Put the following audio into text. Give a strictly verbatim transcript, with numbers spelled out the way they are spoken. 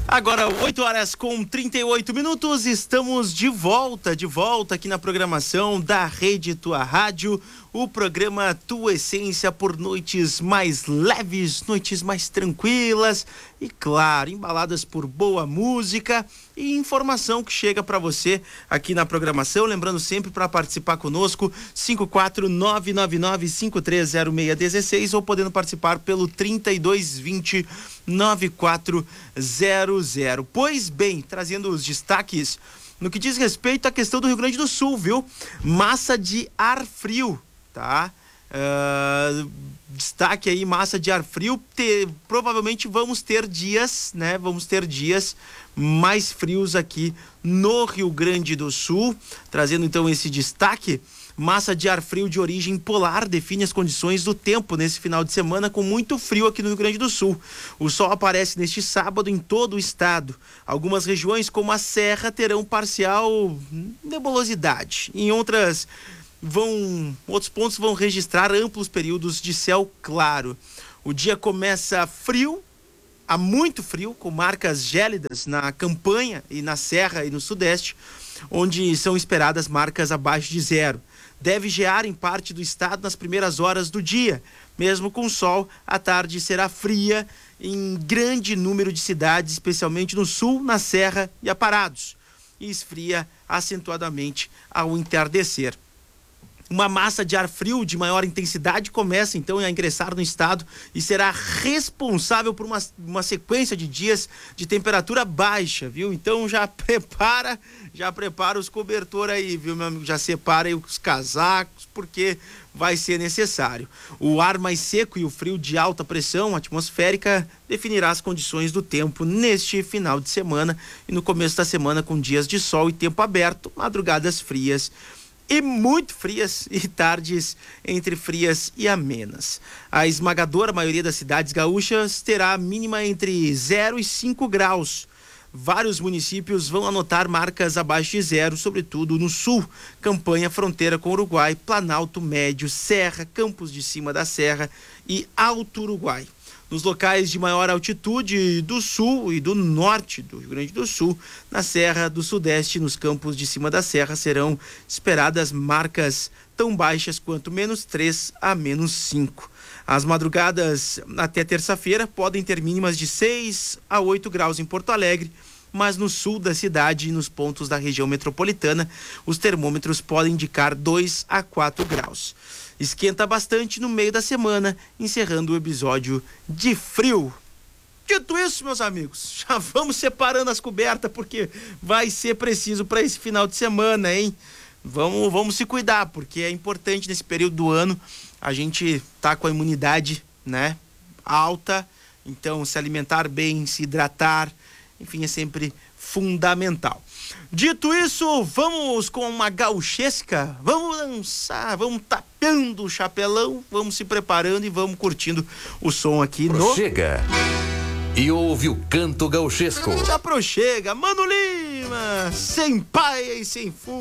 Agora, oito horas com trinta e oito minutos, estamos de volta, de volta aqui na programação da Rede Tua Rádio, o programa Tua Essência, por noites mais leves, noites mais tranquilas e, claro, embaladas por boa música e informação que chega para você aqui na programação. Lembrando sempre para participar conosco, cinco quatro nove nove nove cinco três zero seis um seis ou podendo participar pelo trinta e dois vinte nove quatro zero zero. Pois bem, trazendo os destaques no que diz respeito à questão do Rio Grande do Sul, viu? Massa de ar frio, tá? Uh, destaque aí, massa de ar frio. Te, provavelmente vamos ter dias, né? Vamos ter dias mais frios aqui no Rio Grande do Sul. Trazendo então esse destaque. Massa de ar frio de origem polar define as condições do tempo nesse final de semana com muito frio aqui no Rio Grande do Sul. O sol aparece neste sábado em todo o estado. Algumas regiões, como a Serra, terão parcial nebulosidade. Em outras, vão, outros pontos vão registrar amplos períodos de céu claro. O dia começa frio, a muito frio, com marcas gélidas na Campanha e na Serra e no Sudeste, onde são esperadas marcas abaixo de zero. Deve gear em parte do estado nas primeiras horas do dia. Mesmo com sol, a tarde será fria em grande número de cidades, especialmente no sul, na Serra e Aparados, e esfria acentuadamente ao entardecer. Uma massa de ar frio de maior intensidade começa então a ingressar no estado e será responsável por uma, uma sequência de dias de temperatura baixa, viu? Então já prepara, já prepara os cobertores aí, viu, meu amigo? Já separa aí os casacos, porque vai ser necessário. O ar mais seco e o frio de alta pressão atmosférica definirá as condições do tempo neste final de semana e no começo da semana com dias de sol e tempo aberto, madrugadas frias e muito frias e tardes entre frias e amenas. A esmagadora maioria das cidades gaúchas terá a mínima entre zero e cinco graus. Vários municípios vão anotar marcas abaixo de zero, sobretudo no sul, Campanha, fronteira com o Uruguai, Planalto Médio, Serra, Campos de Cima da Serra e Alto Uruguai. Nos locais de maior altitude do sul e do norte do Rio Grande do Sul, na Serra do Sudeste e nos campos de cima da serra, serão esperadas marcas tão baixas quanto menos três a menos cinco. As madrugadas até terça-feira podem ter mínimas de seis a oito graus em Porto Alegre, mas no sul da cidade e nos pontos da região metropolitana, os termômetros podem indicar dois a quatro graus. Esquenta bastante no meio da semana, encerrando o episódio de frio. Dito isso, meus amigos, já vamos separando as cobertas, porque vai ser preciso para esse final de semana, hein? Vamos, vamos se cuidar, porque é importante nesse período do ano a gente tá com a imunidade, né, alta, então se alimentar bem, se hidratar, enfim, é sempre fundamental. Dito isso, vamos com uma gauchesca, vamos dançar, vamos tapeando o chapelão, vamos se preparando e vamos curtindo o som aqui no... Chega e ouve o canto gauchesco. Já prochega, Mano Lima, sem paia e sem fundo.